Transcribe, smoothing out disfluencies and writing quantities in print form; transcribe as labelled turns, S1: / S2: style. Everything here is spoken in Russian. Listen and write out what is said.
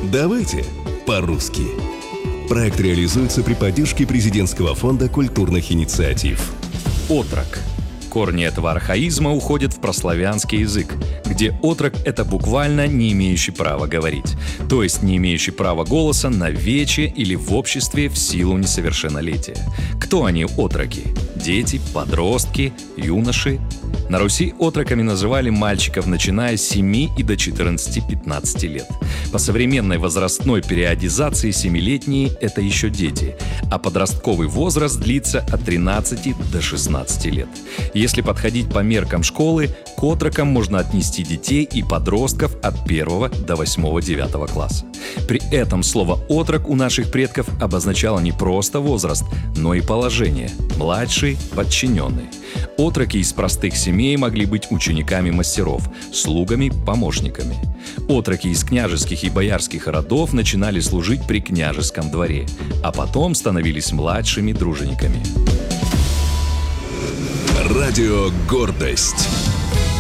S1: Давайте по-русски. Проект реализуется при поддержке Президентского фонда культурных инициатив.
S2: Отрок. Корни этого архаизма уходят в прославянский язык, где отрок – это буквально не имеющий права говорить, то есть не имеющий права голоса на вече или в обществе в силу несовершеннолетия. Кто они, отроки? Дети, подростки, юноши? На Руси отроками называли мальчиков, начиная с 7 и до 14-15 лет. По современной возрастной периодизации 7-летние – это еще дети, а подростковый возраст длится от 13 до 16 лет. Если подходить по меркам школы, к отрокам можно отнести детей и подростков от 1 до 8-9 класса. При этом слово «отрок» у наших предков обозначало не просто возраст, но и положение – младший, подчиненный. Отроки из простых семей могли быть учениками мастеров, слугами, помощниками. Отроки из княжеских и боярских родов начинали служить при княжеском дворе, а потом становились младшими дружинниками.
S1: Радио «Гордость».